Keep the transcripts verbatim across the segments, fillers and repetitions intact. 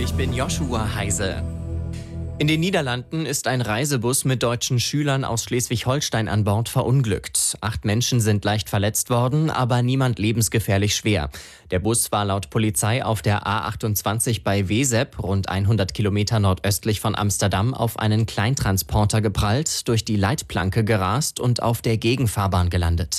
Ich bin Joshua Heise. In den Niederlanden ist ein Reisebus mit deutschen Schülern aus Schleswig-Holstein an Bord verunglückt. Acht Menschen sind leicht verletzt worden, aber niemand lebensgefährlich schwer. Der Bus war laut Polizei auf der A achtundzwanzig bei Wezep, rund hundert Kilometer nordöstlich von Amsterdam, auf einen Kleintransporter geprallt, durch die Leitplanke gerast und auf der Gegenfahrbahn gelandet.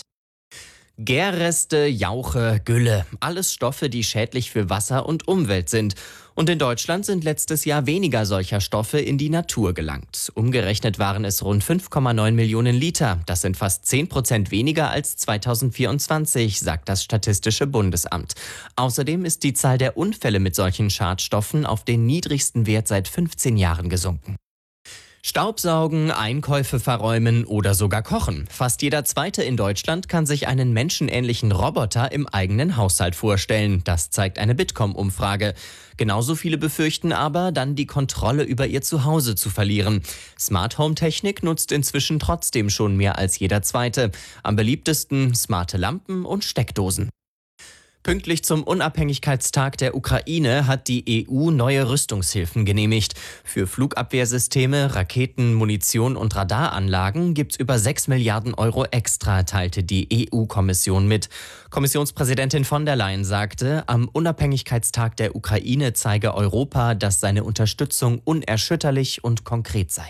Gärreste, Jauche, Gülle, alles Stoffe, die schädlich für Wasser und Umwelt sind. Und in Deutschland sind letztes Jahr weniger solcher Stoffe in die Natur gelangt. Umgerechnet waren es rund fünf Komma neun Millionen Liter. Das sind fast zehn Prozent weniger als zweitausendvierundzwanzig, sagt das Statistische Bundesamt. Außerdem ist die Zahl der Unfälle mit solchen Schadstoffen auf den niedrigsten Wert seit fünfzehn Jahren gesunken. Staubsaugen, Einkäufe verräumen oder sogar kochen. Fast jeder Zweite in Deutschland kann sich einen menschenähnlichen Roboter im eigenen Haushalt vorstellen. Das zeigt eine Bitkom-Umfrage. Genauso viele befürchten aber, dann die Kontrolle über ihr Zuhause zu verlieren. Smart-Home-Technik nutzt inzwischen trotzdem schon mehr als jeder Zweite. Am beliebtesten smarte Lampen und Steckdosen. Pünktlich zum Unabhängigkeitstag der Ukraine hat die E U neue Rüstungshilfen genehmigt. Für Flugabwehrsysteme, Raketen, Munition und Radaranlagen gibt's über sechs Milliarden Euro extra, teilte die E U-Kommission mit. Kommissionspräsidentin von der Leyen sagte, am Unabhängigkeitstag der Ukraine zeige Europa, dass seine Unterstützung unerschütterlich und konkret sei.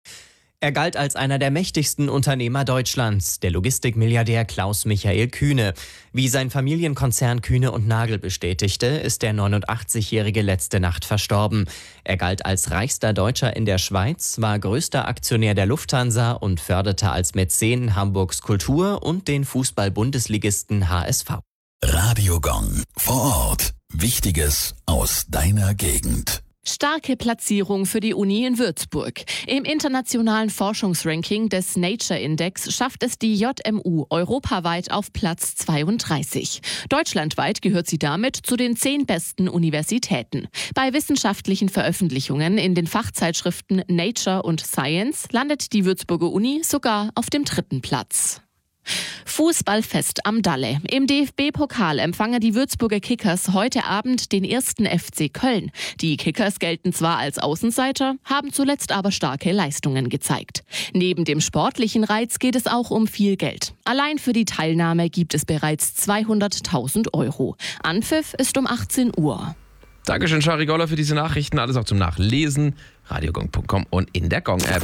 Er galt als einer der mächtigsten Unternehmer Deutschlands, der Logistikmilliardär Klaus Michael Kühne. Wie sein Familienkonzern Kühne und Nagel bestätigte, ist der neunundachtzigjährige letzte Nacht verstorben. Er galt als reichster Deutscher in der Schweiz, war größter Aktionär der Lufthansa und förderte als Mäzen Hamburgs Kultur und den Fußball-Bundesligisten H S V. Radio Gong. Vor Ort. Wichtiges aus deiner Gegend. Starke Platzierung für die Uni in Würzburg. Im internationalen Forschungsranking des Nature Index schafft es die J M U europaweit auf Platz zweiunddreißig. Deutschlandweit gehört sie damit zu den zehn besten Universitäten. Bei wissenschaftlichen Veröffentlichungen in den Fachzeitschriften Nature und Science landet die Würzburger Uni sogar auf dem dritten Platz. Fußballfest am Dalle. Im D F B-Pokal empfangen die Würzburger Kickers heute Abend den ersten F C Köln. Die Kickers gelten zwar als Außenseiter, haben zuletzt aber starke Leistungen gezeigt. Neben dem sportlichen Reiz geht es auch um viel Geld. Allein für die Teilnahme gibt es bereits zweihunderttausend Euro. Anpfiff ist um achtzehn Uhr. Dankeschön, Shari Goller, für diese Nachrichten. Alles auch zum Nachlesen. radiogong punkt com und in der Gong-App.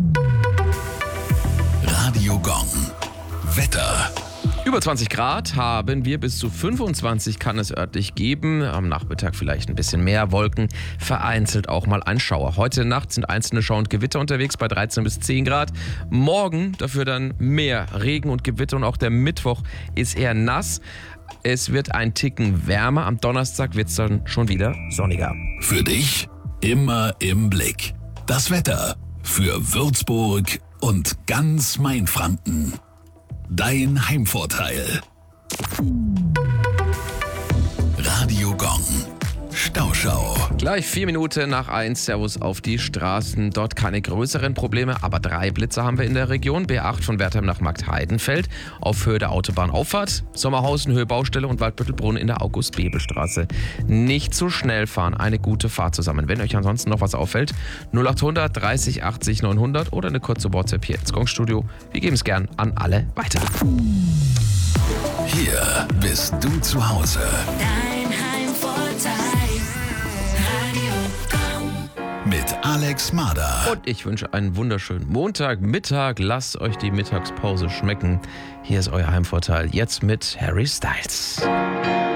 Radio Gong. Wetter. Über zwanzig Grad haben wir, bis zu fünfundzwanzig kann es örtlich geben. Am Nachmittag vielleicht ein bisschen mehr Wolken, vereinzelt auch mal ein Schauer. Heute Nacht sind einzelne Schauer und Gewitter unterwegs bei dreizehn bis zehn Grad. Morgen dafür dann mehr Regen und Gewitter und auch der Mittwoch ist eher nass. Es wird ein Ticken wärmer. Am Donnerstag wird es dann schon wieder sonniger. Für dich immer im Blick. Das Wetter für Würzburg und ganz Mainfranken. Dein Heimvorteil. Radio Gong. Stauschau. Gleich vier Minuten nach eins. Servus auf die Straßen. Dort keine größeren Probleme, aber drei Blitzer haben wir in der Region. B acht von Wertheim nach Marktheidenfeld auf Höhe der Autobahnauffahrt. Sommerhausen, Höhe Baustelle und Waldbüttelbrunn in der August-Bebel-Straße. Nicht zu schnell fahren, eine gute Fahrt zusammen. Wenn euch ansonsten noch was auffällt, null achthundert dreißig achtzig neunhundert oder eine kurze WhatsApp hier ins Gong-Studio. Wir geben es gern an alle weiter. Hier bist du zu Hause. Dein Heimvorteil. Mit Alex Mader. Und ich wünsche einen wunderschönen Montagmittag. Lasst euch die Mittagspause schmecken. Hier ist euer Heimvorteil. Jetzt mit Harry Styles.